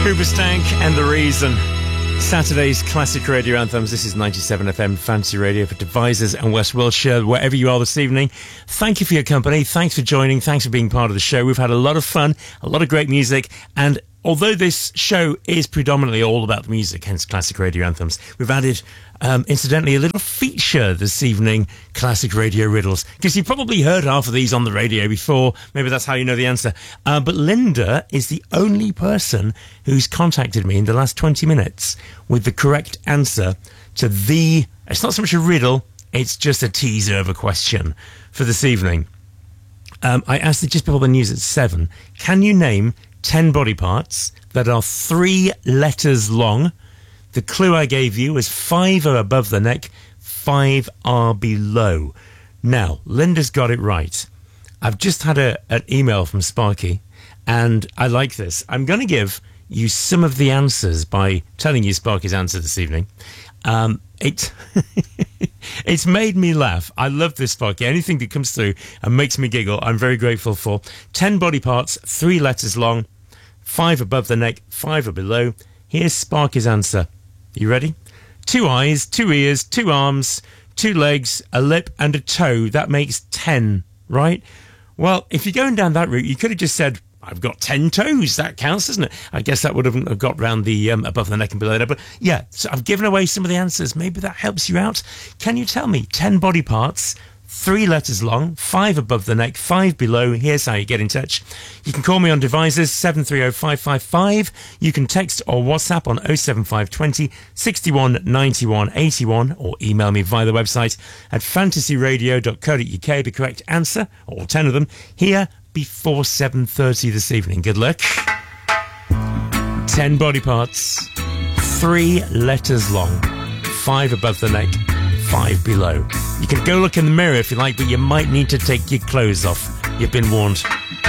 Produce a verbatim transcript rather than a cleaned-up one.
Hoobastank and The Reason. Saturday's classic radio anthems. This is ninety-seven F M Fantasy Radio for Devizes and West Wiltshire, wherever you are this evening. Thank you for your company. Thanks for joining. Thanks for being part of the show. We've had a lot of fun, a lot of great music, and although this show is predominantly all about the music, hence classic radio anthems, we've added, um, incidentally, a little feature this evening, classic radio riddles, because you've probably heard half of these on the radio before. Maybe that's how you know the answer. Uh, but Linda is the only person who's contacted me in the last twenty minutes with the correct answer to the... It's not so much a riddle, it's just a teaser of a question for this evening. Um, I asked it just before the news at seven. Can you name ten body parts that are three letters long? The clue I gave you was five are above the neck, five are below. Now, Linda's got it right. I've just had a, an email from Sparky, and I like this. I'm going to give you some of the answers by telling you Sparky's answer this evening. Um, it, it's made me laugh. I love this, Sparky. Anything that comes through and makes me giggle, I'm very grateful for. Ten body parts, three letters long, five above the neck, five are below. Here's Sparky's answer. You ready? Two eyes, two ears, two arms, two legs, a lip and a toe. That makes ten, right? Well, if you're going down that route, you could have just said, I've got ten toes. That counts, doesn't it? I guess that would have got round the um, above the neck and below there. But yeah, so I've given away some of the answers. Maybe that helps you out. Can you tell me ten body parts, three letters long, five above the neck, five below? Here's how you get in touch. You can call me on devices seven three zero five five five. You can text or WhatsApp on oh seven five two oh, six one, nine one, eight one, or email me via the website at fantasy radio dot co dot uk. The correct answer, all ten of them, here before seven thirty this evening. Good luck. ten body parts, three letters long, five above the neck, five below. You can go look in the mirror if you like, but you might need to take your clothes off. You've been warned.